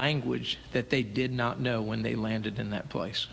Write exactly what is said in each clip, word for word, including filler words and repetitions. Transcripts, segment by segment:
language that they did not know when they landed in that place.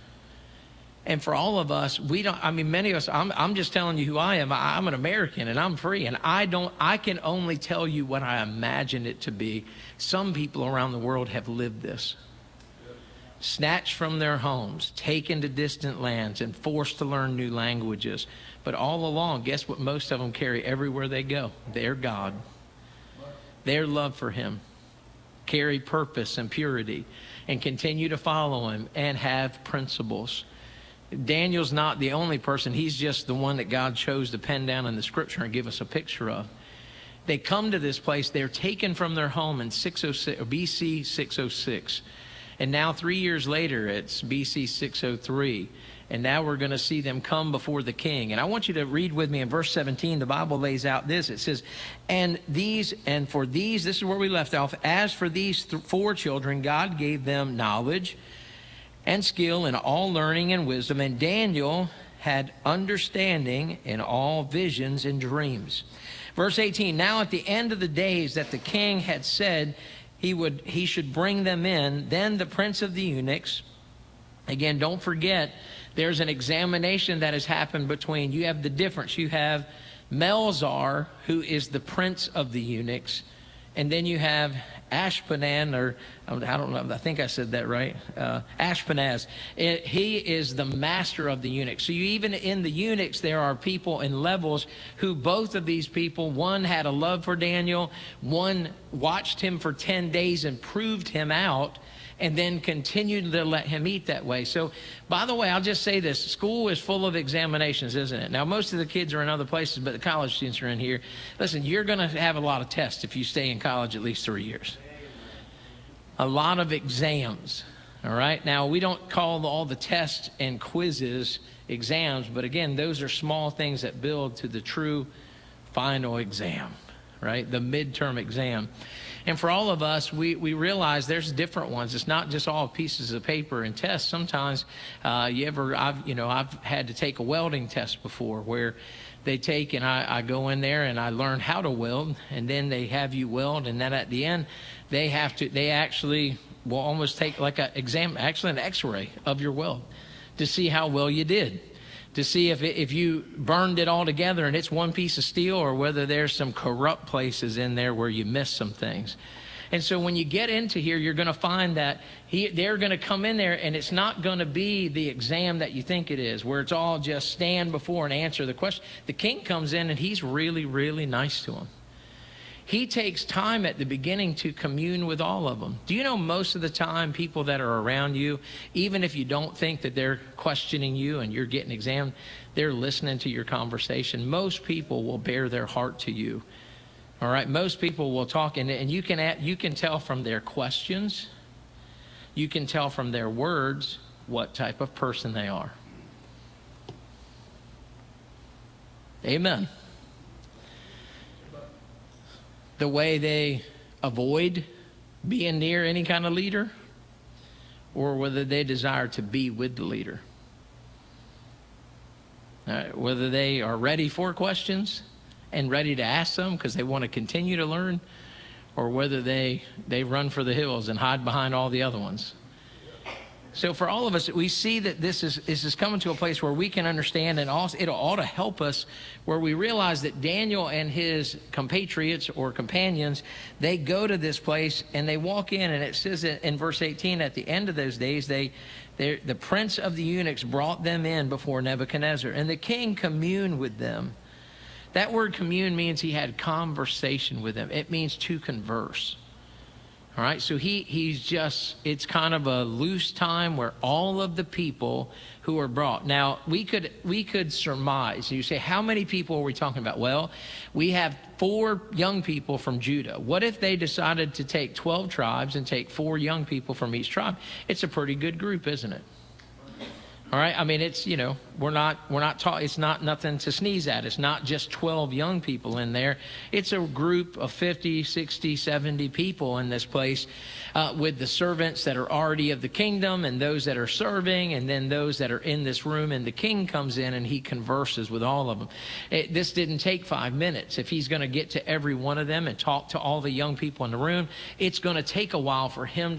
And for all of us, we don't, I mean, many of us, I'm, I'm just telling you who I am. I, I'm an American and I'm free. And I don't, I can only tell you what I imagine it to be. Some people around the world have lived this. Snatched from their homes, taken to distant lands, and forced to learn new languages. But all along, guess what most of them carry everywhere they go? Their God. Their love for him. Carry purpose and purity. And continue to follow him and have principles. Daniel's not the only person. He's just the one that God chose to pen down in the scripture and give us a picture of. They come to this place. They're taken from their home in six oh six, or B C six oh six. And now three years later, it's B C six oh three. And now we're going to see them come before the king. And I want you to read with me in verse seventeen. The Bible lays out this. It says, and these, and for these, this is where we left off. As for these th- four children, God gave them knowledge and skill in all learning and wisdom. And Daniel had understanding in all visions and dreams. Verse eighteen, now at the end of the days that the king had said he would, he should bring them in, then the prince of the eunuchs, again, don't forget, there's an examination that has happened between, you have the difference. You have Melzar, who is the prince of the eunuchs, and then you have Ashpenaz, or I don't know, I think I said that right, uh, Ashpenaz. It, he is the master of the eunuchs. So you, even in the eunuchs, there are people in levels who both of these people, one had a love for Daniel, one watched him for ten days and proved him out, and then continued to let him eat that way. So, by the way, I'll just say this. School is full of examinations, isn't it? Now, most of the kids are in other places, but the college students are in here. Listen, you're going to have a lot of tests if you stay in college at least three years. A lot of exams, all right? Now, we don't call all the tests and quizzes exams, but again, those are small things that build to the true final exam, right? The midterm exam. And for all of us, we, we realize there's different ones. It's not just all pieces of paper and tests. Sometimes uh, you ever, I've, you know, I've had to take a welding test before where they take and I, I go in there and I learn how to weld, and then they have you weld, and then at the end, they have to, they actually will almost take like an exam, actually an x-ray of your weld to see how well you did. To see if it, if you burned it all together and it's one piece of steel, or whether there's some corrupt places in there where you missed some things. And so when you get into here, you're going to find that he, they're going to come in there, and it's not going to be the exam that you think it is, where it's all just stand before and answer the question. The king comes in, and he's really, really nice to them. He takes time at the beginning to commune with all of them. Do you know most of the time people that are around you, even if you don't think that they're questioning you and you're getting examined, they're listening to your conversation. Most people will bare their heart to you. All right, most people will talk, and, and you can you can tell from their questions, you can tell from their words what type of person they are. Amen. The way they avoid being near any kind of leader, or whether they desire to be with the leader. Uh, whether they are ready for questions and ready to ask them because they want to continue to learn, or whether they, they run for the hills and hide behind all the other ones. So for all of us, we see that this is, this is coming to a place where we can understand, and also it ought to help us, where we realize that Daniel and his compatriots or companions, they go to this place and they walk in, and it says in verse eighteen, at the end of those days, they, the prince of the eunuchs brought them in before Nebuchadnezzar, and the king communed with them. That word commune means he had conversation with them. It means to converse. All right, so he he's just, it's kind of a loose time where all of the people who are brought. Now, we could we could surmise. You say, how many people are we talking about? Well, we have four young people from Judah. What if they decided to take twelve tribes and take four young people from each tribe? It's a pretty good group, isn't it? All right, I mean, it's, you know, we're not, we're not taught, it's not nothing to sneeze at. It's not just twelve young people in there. It's a group of fifty, sixty, seventy people in this place uh, with the servants that are already of the kingdom and those that are serving, and then those that are in this room. And the king comes in and he converses with all of them. It, this didn't take five minutes. If he's going to get to every one of them and talk to all the young people in the room, it's going to take a while for him